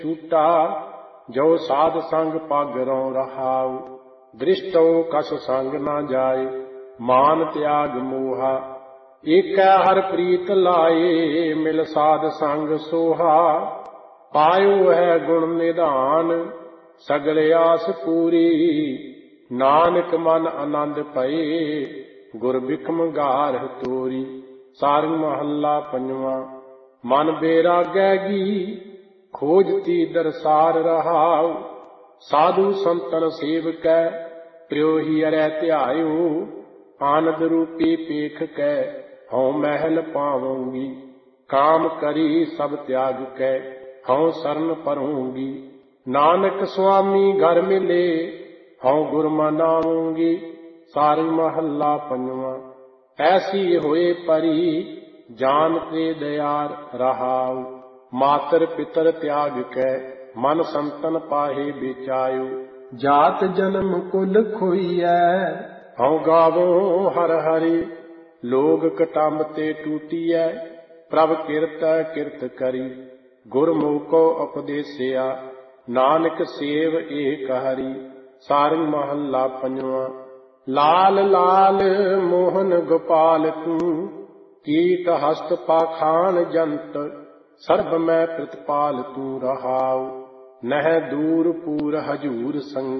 टूटा, जो साध संग पागरों रहाऊ। दृष्टो कस संग न जाए, मान त्याग मोहा। एकै हर प्रीत लाए, मिल साध संग सोहा। पायो है गुण निधान, सगले आस पूरी। नानक मन आनंद पए, गुर बिकम गारह तोरी। सारंग महला पंजवा। मन बेरागै गी, खोजती दरसार रहाऊ। साधु संतन सेवकै, प्रियो ही अरै ध्यायो। आनंद रूपी पेख कै, हऊँ महल पाऊंगी। काम करी सब त्याग कै, हऊँ शरण परूंगी। नानक स्वामी घर मिले, हऊँ गुर मनाऊंगी। सारंग महला पंजवा। ऐसी होए परी, जान ते दयार रहाऊ। मातर पितर त्याग कै, मन संतन पाहे बेचायो। जात जन्म कुल खोइयै, हऊँ गावो हर हरि। लोग कटंब ते टूटियै, प्रभ किरत किरत करी। गुरमुख को उपदेसिया, नानक सेव एक हरि। सारंग महला पंजवा। लाल लाल मोहन गोपाल तू, कीट हस्त पाखान जंत। सर्ब मैं प्रतिपाल तू रहाऊ। नह दूर पूर हजूर संग,